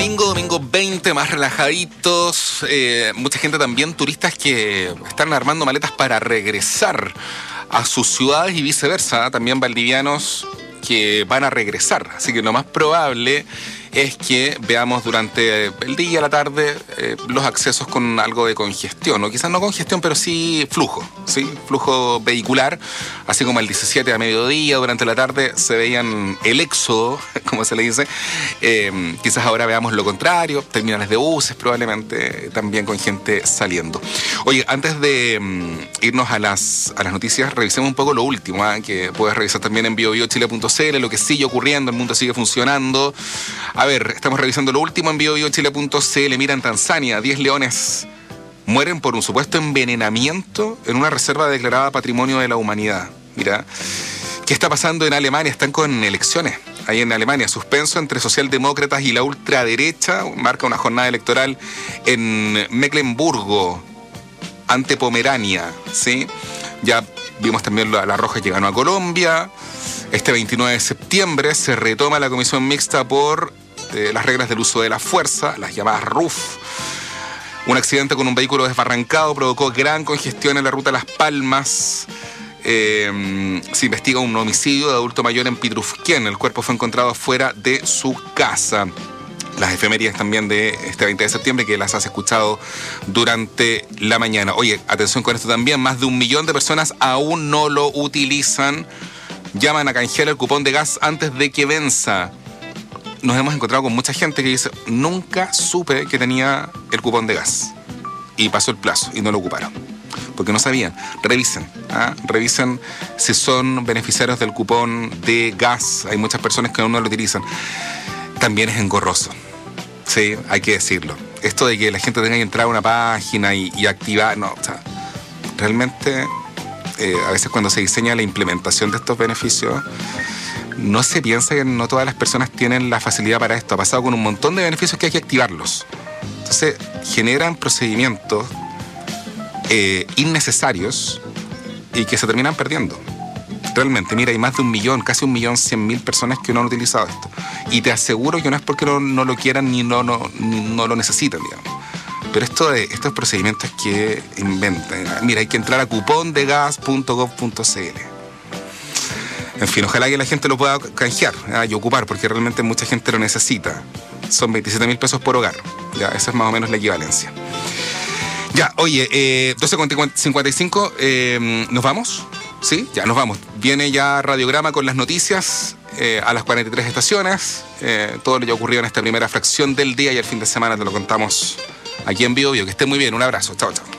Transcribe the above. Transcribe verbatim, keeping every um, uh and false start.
domingo, domingo veinte, más relajaditos. Eh, mucha gente también, turistas que están armando maletas para regresar a sus ciudades y viceversa. También valdivianos que van a regresar. Así que lo más probable es que veamos durante el día, la tarde, eh, los accesos con algo de congestión, o quizás no congestión, pero sí flujo, ¿sí? Flujo vehicular, así como el diecisiete a mediodía, durante la tarde se veían el éxodo, como se le dice. Eh, quizás ahora veamos lo contrario, terminales de buses probablemente, también con gente saliendo. Oye, antes de um, irnos a las, a las noticias, revisemos un poco lo último, ¿eh? Que puedes revisar también en bio bio chile punto c l, lo que sigue ocurriendo, el mundo sigue funcionando. A ver, estamos revisando lo último en bio bio chile punto c l. Mira, en Tanzania, diez leones mueren por un supuesto envenenamiento en una reserva declarada Patrimonio de la Humanidad. Mira, ¿qué está pasando en Alemania? Están con elecciones ahí en Alemania. Suspenso entre socialdemócratas y la ultraderecha. Marca una jornada electoral en Mecklemburgo, ante Pomerania, ¿sí? Ya vimos también la, la Roja llegando a Colombia. Este veintinueve de septiembre se retoma la comisión mixta por eh, las reglas del uso de la fuerza, las llamadas R U F. Un accidente con un vehículo desbarrancado provocó gran congestión en la ruta Las Palmas. Eh, se investiga un homicidio de adulto mayor en Pitrufquén. El cuerpo fue encontrado fuera de su casa. Las efemérides también de este veinte de septiembre, que las has escuchado durante la mañana. Oye, atención con esto también, más de un millón de personas aún no lo utilizan. Llaman a canjear el cupón de gas antes de que venza. Nos hemos encontrado con mucha gente que dice, nunca supe que tenía el cupón de gas. Y pasó el plazo y no lo ocuparon. Porque no sabían. Revisen, ¿ah? Revisen si son beneficiarios del cupón de gas. Hay muchas personas que aún no lo utilizan. También es engorroso. Sí, hay que decirlo. Esto de que la gente tenga que entrar a una página y, y activar, no, o sea, realmente... Eh, a veces cuando se diseña la implementación de estos beneficios, no se piensa que no todas las personas tienen la facilidad para esto. Ha pasado con un montón de beneficios que hay que activarlos. Entonces, generan procedimientos eh, innecesarios y que se terminan perdiendo. Realmente, mira, hay más de un millón, casi un millón cien mil personas que no han utilizado esto. Y te aseguro que no es porque no, no lo quieran ni no, no, ni no lo necesitan, digamos. Pero esto de estos procedimientos que inventan, mira, hay que entrar a cupón de gas punto gov punto c l. En fin, ojalá que la gente lo pueda canjear, ¿eh? Y ocupar, porque realmente mucha gente lo necesita. Son veintisiete mil pesos por hogar. Ya, esa es más o menos la equivalencia. Ya, oye, eh, doce cincuenta y cinco, eh, ¿nos vamos? ¿Sí? Ya, nos vamos. Viene ya Radiograma con las noticias eh, a las cuarenta y tres estaciones. Eh, todo lo que ha ocurrido en esta primera fracción del día y el fin de semana te lo contamos aquí en Bio Bio. Que esté muy bien. Un abrazo. Chao, chao.